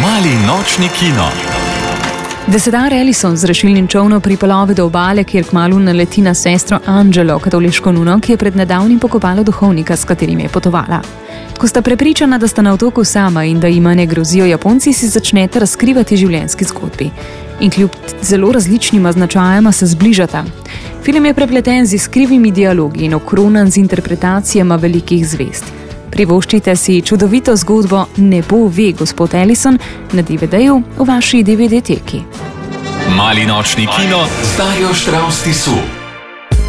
Mali nočni kino. Desedar Ellison z rešilnim čolnom priplovi do obale, kjer kmalu naleti na sestro Angelo, katoliško nuno, ki je pred nedavnim pokopala duhovnika, s katerim je potovala. Ko sta prepričana, da sta na otoku sama in da jima ne grozijo Japonci, si začneta razkrivati življenjski zgodbi. In kljub zelo različnima značajama se zbližata. Film je prepleten z iskrivimi dialogi in okronan z interpretacijama velikih zvezd. Privoščite si čudovito zgodbo Nebo ve, gospod Ellison na DVD-ju v vaši DVD-teki. Mali nočni kino z Darjo Štravs Tisu.